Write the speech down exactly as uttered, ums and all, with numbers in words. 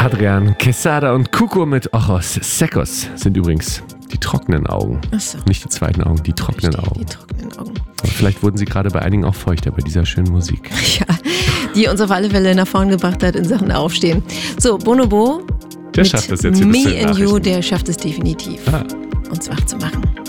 Adrian Quesada und Cuco mit Ojos Secos sind übrigens die trockenen Augen. Ach so. Nicht die zweiten Augen, die trockenen Verstehe, Augen. Die trockenen Augen. Aber vielleicht wurden sie gerade bei einigen auch feuchter bei dieser schönen Musik. Ja, die uns auf alle Fälle nach vorn gebracht hat in Sachen Aufstehen. So, Bonobo. Der schafft das jetzt hier bis zu Me den and You, Nachrichten. der schafft es definitiv, Ah. uns wach zu machen.